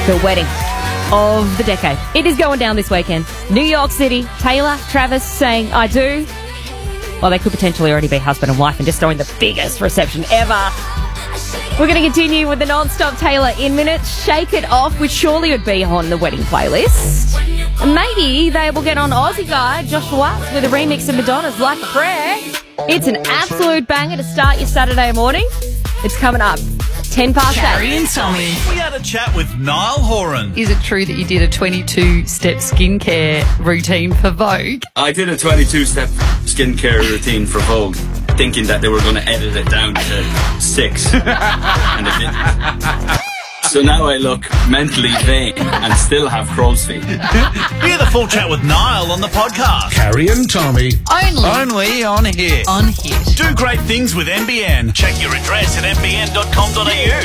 the wedding of the decade. It is going down this weekend. New York City, Taylor, Travis saying, I do. Well, they could potentially already be husband and wife and just throwing the biggest reception ever. We're going to continue with the non-stop Taylor in minutes. Shake It Off, which surely would be on the wedding playlist. And maybe they will get on Aussie guy Josh Watts with a remix of Madonna's Like a Prayer. It's an absolute banger to start your Saturday morning. It's coming up 10 past 8. Carrie and Tommy. We had a chat with Niall Horan. Is it true that you did a 22-step skincare routine for Vogue? I did a 22-step skincare routine for Vogue, thinking that they were going to edit it down to 6. And they didn't. So now I look mentally vain and still have crow's feet. Hear the full chat with Niall on the podcast. Carrie and Tommy. Only on here. On Hit. Do great things with NBN. Check your address at nbn.com.au.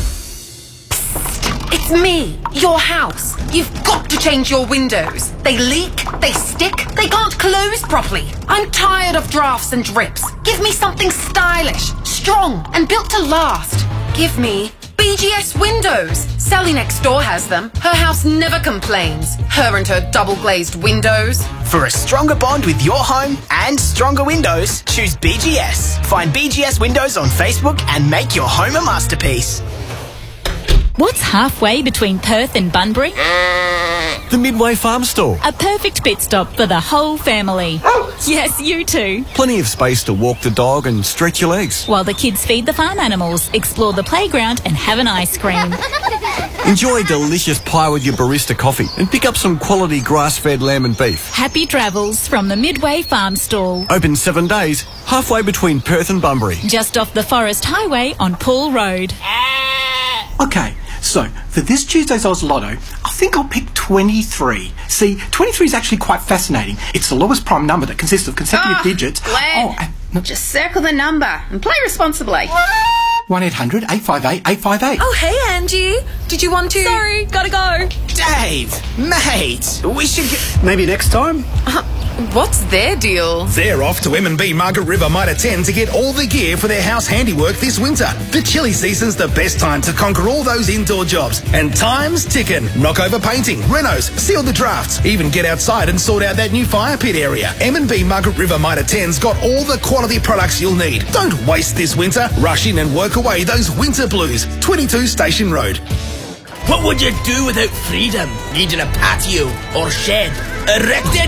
It's me, your house. You've got to change your windows. They leak, they stick, they can't close properly. I'm tired of drafts and drips. Give me something stylish, strong, and built to last. Give me BGS windows. Sally next door has them. Her house never complains. Her and her double-glazed windows. For a stronger bond with your home and stronger windows, choose BGS. Find BGS Windows on Facebook and make your home a masterpiece. What's halfway between Perth and Bunbury? The Midway Farm Store. A perfect pit stop for the whole family. Yes, you too. Plenty of space to walk the dog and stretch your legs. While the kids feed the farm animals, explore the playground and have an ice cream. Enjoy delicious pie with your barista coffee and pick up some quality grass-fed lamb and beef. Happy travels from the Midway Farm Stall. Open 7 days, halfway between Perth and Bunbury. Just off the Forest Highway on Poole Road. Okay, so for this Tuesday's Oz Lotto, I think I'll pick 23. See, 23 is actually quite fascinating. It's the lowest prime number that consists of consecutive digits. Glenn, just circle the number and play responsibly. 1-800-858-858. Oh, hey, Angie. Did you want to... Sorry, gotta go. Dave, mate, we should get... Maybe next time? What's their deal? They're off to M&B Margaret River Mitre 10 to get all the gear for their house handiwork this winter. The chilly season's the best time to conquer all those indoor jobs. And time's ticking. Knock over painting, renos, seal the drafts, even get outside and sort out that new fire pit area. M&B Margaret River Mitre 10's got all the quality products you'll need. Don't waste this winter. Rush in and work away those winter blues. 22 Station Road. What would you do without freedom? Needing a patio or shed? Erected?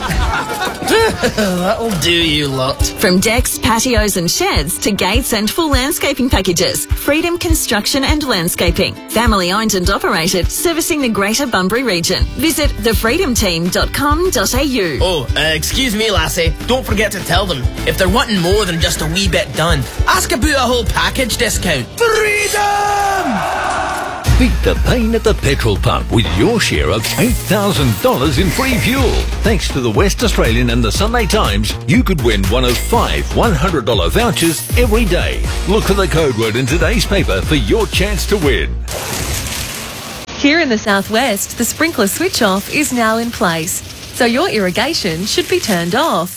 That'll do, you lot. From decks, patios and sheds to gates and full landscaping packages, Freedom Construction and Landscaping. Family owned and operated, servicing the Greater Bunbury region. Visit thefreedomteam.com.au. Oh, excuse me, lassie. Don't forget to tell them, if they're wanting more than just a wee bit done, ask about a whole package discount. Freedom! Beat the pain at the petrol pump with your share of $8,000 in free fuel. Thanks to the West Australian and the Sunday Times, you could win one of 5 $100 vouchers every day. Look for the code word in today's paper for your chance to win. Here in the southwest, the sprinkler switch off is now in place, so your irrigation should be turned off.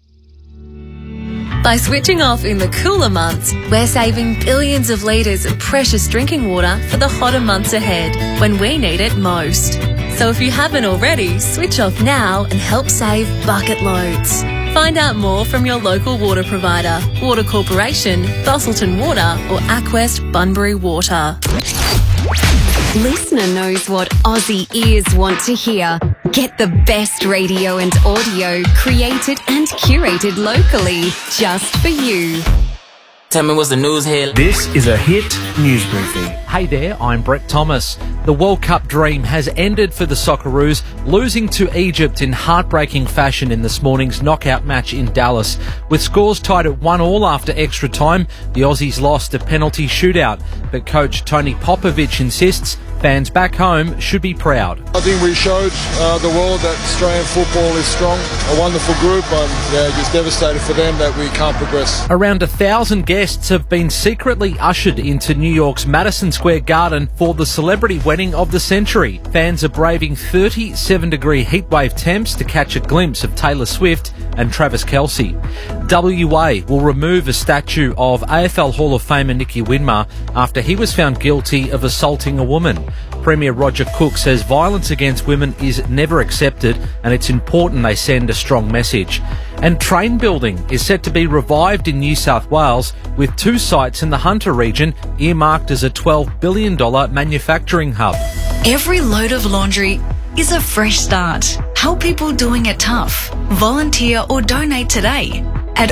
By switching off in the cooler months, we're saving billions of litres of precious drinking water for the hotter months ahead, when we need it most. So if you haven't already, switch off now and help save bucket loads. Find out more from your local water provider, Water Corporation, Busselton Water or Aquest Bunbury Water. Listener knows what Aussie ears want to hear. Get the best radio and audio created and curated locally, just for you. Tell me what's the news here. This is a Hit News Briefing. Hey there, I'm Brett Thomas. The World Cup dream has ended for the Socceroos, losing to Egypt in heartbreaking fashion in this morning's knockout match in Dallas. With scores tied at 1-1 after extra time, the Aussies lost a penalty shootout. But coach Tony Popovic insists fans back home should be proud. I think we showed the world that Australian football is strong, a wonderful group. I'm just devastated for them that we can't progress. Around 1,000 guests have been secretly ushered into New York's Madison Square Garden for the celebrity wedding of the century. Fans are braving 37-degree heatwave temps to catch a glimpse of Taylor Swift and Travis Kelce. WA will remove a statue of AFL Hall of Famer Nicky Winmar after he was found guilty of assaulting a woman. Premier Roger Cook says violence against women is never accepted and it's important they send a strong message. And train building is set to be revived in New South Wales with 2 sites in the Hunter region earmarked as a $12 billion manufacturing hub. Every load of laundry is a fresh start. Help people doing it tough. Volunteer or donate today at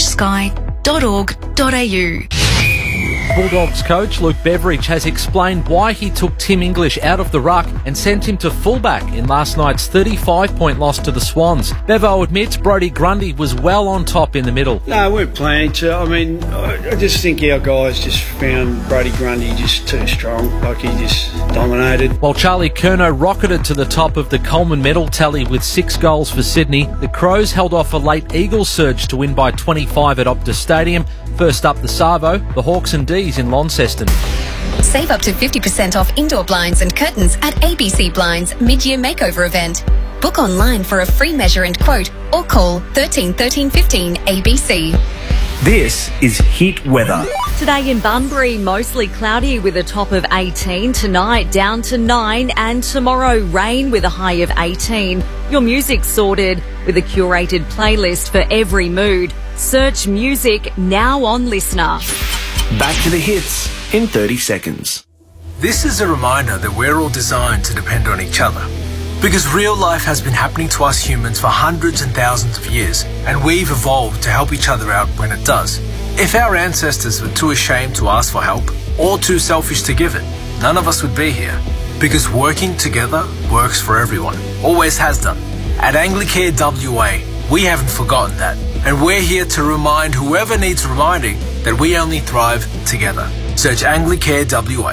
orangesky.org.au. Bulldogs coach Luke Beveridge has explained why he took Tim English out of the ruck and sent him to fullback in last night's 35-point loss to the Swans. Bevo admits Brodie Grundy was well on top in the middle. No, we weren't planning to. I mean, I just think our guys just found Brodie Grundy just too strong. Like, he just dominated. While Charlie Curnow rocketed to the top of the Coleman medal tally with 6 goals for Sydney, the Crows held off a late Eagles surge to win by 25 at Optus Stadium. First up the Savo, the Hawks and D's in Launceston. Save up to 50% off indoor blinds and curtains at ABC Blinds mid-year makeover event. Book online for a free measure and quote or call 13 13 15 ABC. This is Heat Weather. Today in Bunbury, mostly cloudy with a top of 18. Tonight, down to 9. And tomorrow, rain with a high of 18. Your music's sorted with a curated playlist for every mood. Search music now on Listener. Back to the hits in 30 seconds. This is a reminder that we're all designed to depend on each other. Because real life has been happening to us humans for hundreds and thousands of years, and we've evolved to help each other out when it does. If our ancestors were too ashamed to ask for help, or too selfish to give it, none of us would be here. Because working together works for everyone. Always has done. At Anglicare WA, we haven't forgotten that. And we're here to remind whoever needs reminding that we only thrive together. Search Anglicare WA.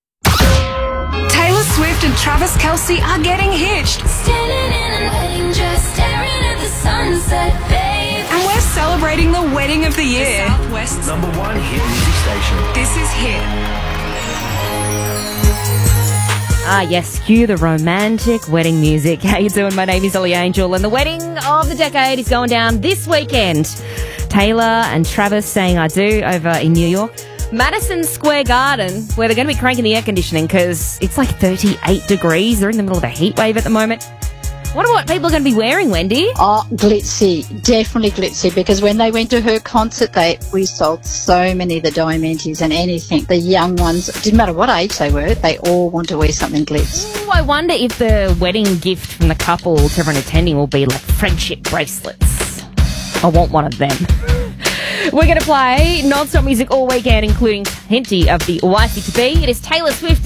Taylor Swift and Travis Kelce are getting hitched. Standing in a wedding dress, staring at the sunset, babe. And we're celebrating the wedding of the year. The Southwest's #1 hit music station. This is Hit. Ah, yes, cue the romantic wedding music. How you doing? My name is Ellie Angel, and the wedding of the decade is going down this weekend. Taylor and Travis saying I do over in New York. Madison Square Garden, where they're going to be cranking the air conditioning because it's like 38 degrees. They're in the middle of a heat wave at the moment. I wonder what people are going to be wearing, Wendy. Oh, glitzy. Definitely glitzy, because when they went to her concert, we sold so many of the Diamantes and anything. The young ones, didn't matter what age they were, they all want to wear something glitz. Ooh, I wonder if the wedding gift from the couple to everyone attending will be like friendship bracelets. I want one of them. We're going to play non-stop music all weekend, including plenty of the wifey-to-be. It is Taylor Swift